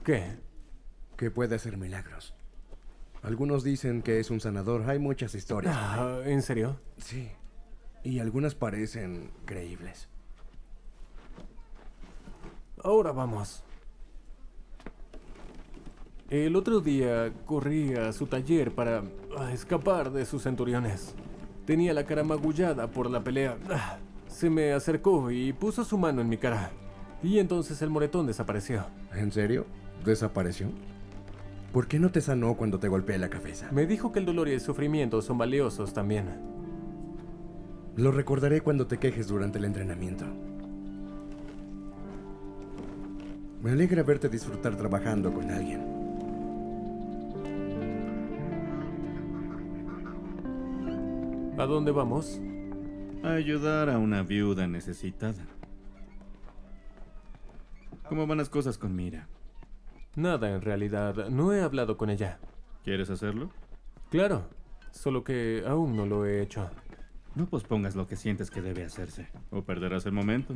¿Qué? Que puede hacer milagros. Algunos dicen que es un sanador. Hay muchas historias. ¿En serio? Sí. Y algunas parecen creíbles. Ahora vamos. El otro día corrí a su taller para escapar de sus centuriones. Tenía la cara magullada por la pelea. Se me acercó y puso su mano en mi cara. Y entonces el moretón desapareció. ¿En serio? ¿Desapareció? ¿Por qué no te sanó cuando te golpeé la cabeza? Me dijo que el dolor y el sufrimiento son valiosos también. Lo recordaré cuando te quejes durante el entrenamiento. Me alegra verte disfrutar trabajando con alguien. ¿A dónde vamos? A ayudar a una viuda necesitada. ¿Cómo van las cosas con Mira? Nada, en realidad. No he hablado con ella. ¿Quieres hacerlo? Claro, solo que aún no lo he hecho. No pospongas lo que sientes que debe hacerse, o perderás el momento.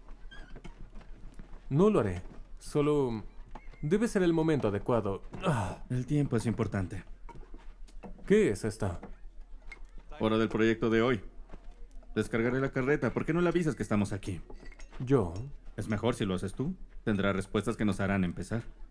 No lo haré. Solo debe ser el momento adecuado. El tiempo es importante. ¿Qué es esto? Hora del proyecto de hoy. Descargaré la carreta. ¿Por qué no le avisas que estamos aquí? ¿Yo? Es mejor si lo haces tú. Tendrá respuestas que nos harán empezar.